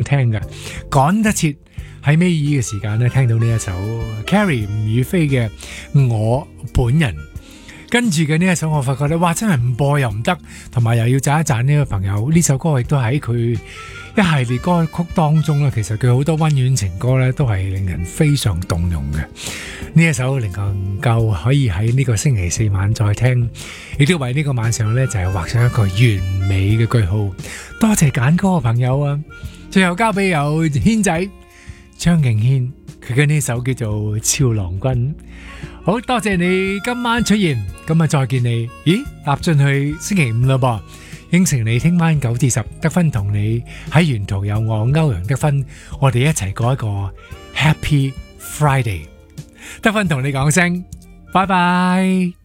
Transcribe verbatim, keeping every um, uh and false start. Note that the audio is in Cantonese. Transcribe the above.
聽嘅，趕得切喺尾二嘅時間咧聽到呢一首 Carrie 吳雨霏嘅我本人。跟住嘅呢一首我發覺咧，哇真係唔播又唔得，同埋又要讚一讚呢個朋友。呢首歌亦都喺佢一系列歌曲當中咧，其實佢好多溫暖情歌咧都係令人非常動容嘅。呢一首能夠可以喺呢個星期四晚再聽，亦都為呢個晚上咧就係畫上一個完美嘅句號。多謝揀歌嘅朋友啊！最後交俾有軒仔張敬軒，佢嘅呢首叫做《俏郎君》。好多謝你今晚出現，今日再見你。咦，踏進去星期五啦噃，應承你聽晚九至十得分同你喺沿途有我歐陽德芬，我哋一齊過一個 Happy Friday。得分同你講聲，拜拜。